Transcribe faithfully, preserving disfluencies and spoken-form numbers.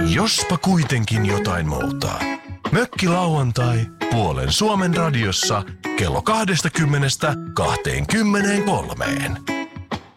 Jospa kuitenkin jotain muuta. Mökki lauantai puolen Suomen radiossa kello kaksikymmentä kahteenkymmeneenkolmeen.